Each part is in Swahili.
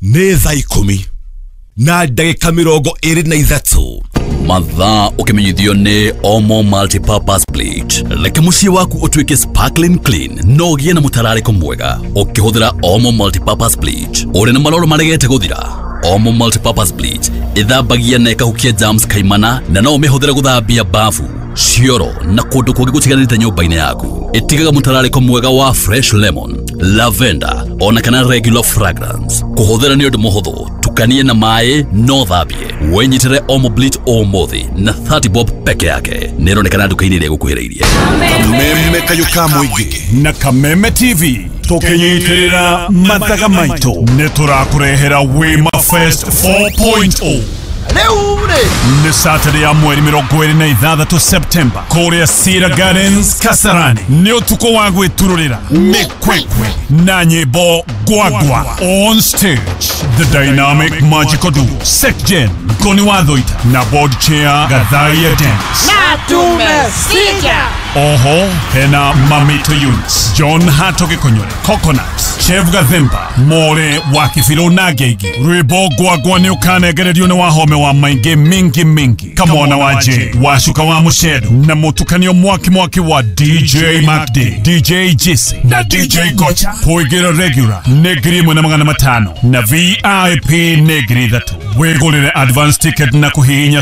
nĩ thaa 10 na ndagĩka 23 mathaa ũkĩmenyithio nĩ Omo Multipurpose Bleach. Reke mũciĩ waku ũtuĩke sparkling clean no ũgĩe na mũtararĩko mwega ũkĩhũthĩra Omo Multipurpose Bleach. Ũrĩ na maroro maregete gũthira, Omo Multipurpose Bleach ithambagia na ĩkahukia germs kaimana na no ũmĩhũthĩre gũthambia bafu, cioro na kũndũ kũngĩ gũtiganĩte nyũmba-inĩ yaku. Ĩtigaga mũtararĩko mwega wa fresh lemon, lavender ona kana regular fragrance. Kũhũthĩra nĩ ũndũ mũhũthũ, tukanie na maĩ no thambie. Wenyitire Omo Bleach ũmũthĩ na 30 bob peke yake. Nĩronekana nduka-inĩ ĩrĩa ĩgũkuhĩrĩirie. Kameme kayuka mũingĩ na Kameme TV tũkĩnyitĩrĩra mathaga maitũ nĩ tũrakũrehera Wema Fest 4.0. Ni Saturday ya mweri 26 September kũrĩa Cedar Gardens Kasarani. Nĩ ũtukũ wa gwĩturũrĩra mĩkwekwe na nyĩmbo gwagwa. On stage the dynamic magical duo Sekjen Goni Wathoita na board chair Gatharia Dance na tumesikia. Oho hena Mamito Yunus, John Hatoge Konyore, Coconut, Chef Gathemba, More Wakifilo Nagegi. Rwĩmbo gwagwa nĩ ũkanegererio nĩ wahome wa maingĩ mingi. Kamwana waje washuka wa mushedo na mũtukanio mwaki wa DJ MacD, DJ Jesse na DJ Gocha. Poigera regular negri 1,500 na VIP negri 3. Wegolere advance ticket na kuhihinya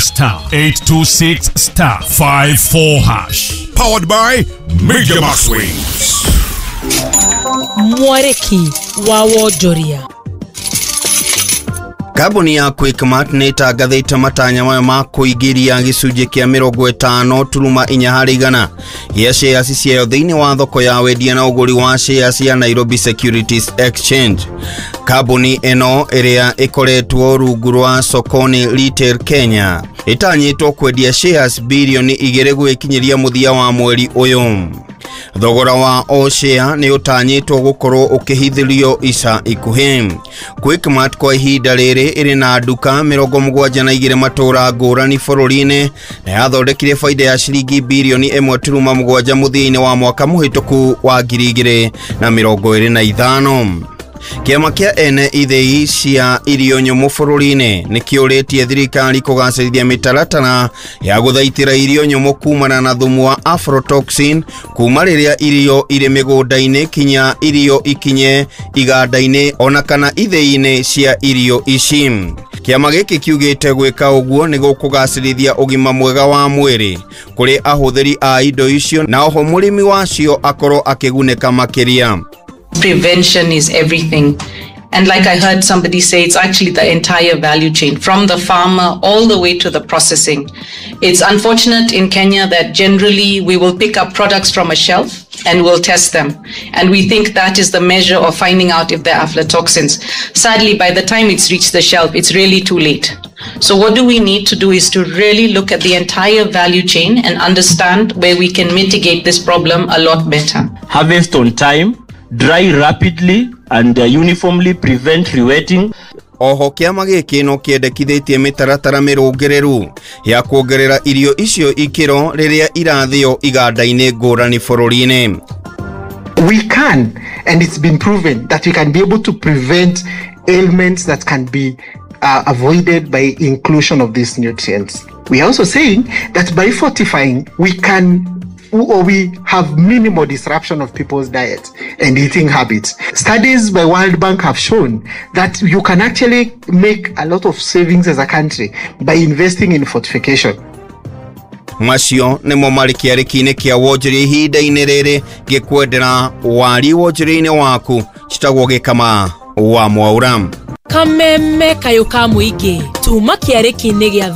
*826*54#. Powered by Media Max Wings. Mwareki wa Wonjoria. Kambuni ya Quickmart nĩ ĩtangathĩte matanya mayo ma kũingĩria gĩcunjĩ kĩa 50.4% gĩa shares ciayo thĩinĩ wa thoko ya wendia na ũgũri wa shares ya Nairobi Securities Exchange. Kambuni ĩno ĩrĩa ĩkoretwo rungu rwa Sokoni Retail Kenya ĩtanyĩtwo kwendia shares bilioni 2 gwĩkinyiria mũthia wa mweri ũyũ. Thogora wa o share nĩ ũtanyĩtwo gũkorwo ũkĩhithĩrio ica ikuhĩ. Quickmart kwa ihinda rĩrĩ ĩrĩ na nduka 72 matũra ngũrani bũrũri-inĩ na yathondekire faida ya ciringi bilioni 1.7 mũthia-inĩ wa mwaka mũhĩtũku wa 2025. Kĩama kĩa ene ithĩi cia irio nyũmũ bũrũri-inĩ nĩ kĩũrĩtie thirikari kũgacĩrithia mĩtaratara ya gũthaitĩra irio nyũmũ kumana na thumu wa aflatoxin kuma rĩrĩa irio irĩ mĩgũnda-inĩ kinya irio ikinye iganda-inĩ ona kana ithĩi-inĩ cia irio ici. Kĩama gĩkĩ kiugĩte gwĩka ũguo nĩ gũkũgacĩrithia ũgima mwega wa mwĩrĩ kũrĩ ahũthĩri a indo icio na oho mũrĩmi wacio akorwo akĩgunĩka makĩria. Prevention is everything. And like I heard somebody say, it's actually the entire value chain from the farmer all the way to the processing. It's unfortunate in Kenya that generally we will pick up products from a shelf and we'll test them. And we think that is the measure of finding out if they're aflatoxins. Sadly, by the time it's reached the shelf, it's really too late. So what do we need to do is to really look at the entire value chain and understand where we can mitigate this problem a lot better. Harvest on time, dry rapidly and uniformly prevent rewetting. Oho kĩama gĩkĩ no kĩendekithĩtie mĩtaratara mĩrũngĩrĩru ya kuongerera irio icio ikĩro rĩrĩa irathĩo iganda-inĩ ngũrani bũrũri-inĩ. We can, and it's been proven that we can be able to prevent ailments that can be avoided by inclusion of these nutrients. We are also saying that by fortifying, we have minimal disruption of people's diet and eating habits. Studies by World Bank have shown that you can actually make a lot of savings as a country by investing in fortification. Macio nĩmo marĩ kĩarĩki-inĩ kĩa wonjoria ihinda-inĩ rĩrĩ gĩkwendera wari wonjoria-inĩ waku chitagwo Gĩkama wa Mwaura. Kameme kayuka mũingĩ tuma kĩarĩki-inĩ gĩa